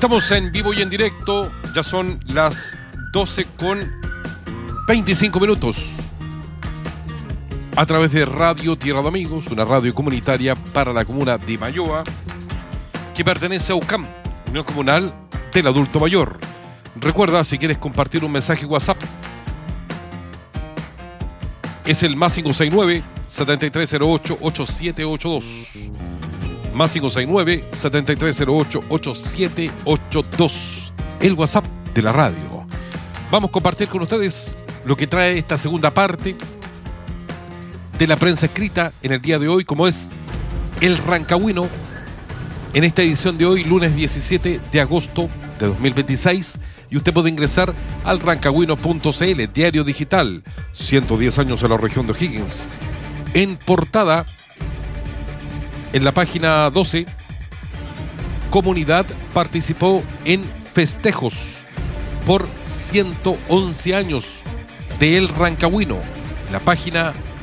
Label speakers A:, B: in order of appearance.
A: Estamos en vivo y en directo, ya son las 12:25 a través de Radio Tierra de Amigos, una radio comunitaria para la comuna de Mayoa, que pertenece a UCAM, Unión Comunal del Adulto Mayor. Recuerda, si quieres compartir un mensaje WhatsApp, es el +569 7308 8782. +569 7308 8782. El WhatsApp de la radio. Vamos a compartir con ustedes lo que trae esta segunda parte de la prensa escrita en el día de hoy, como es el Rancagüino, en esta edición de hoy, lunes 17 de agosto de 2026. Y usted puede ingresar al rancagüino.cl, diario digital, 110 años en la región de O'Higgins. En portada, en la página 12, comunidad participó en festejos por 111 años de El Rancagüino. La página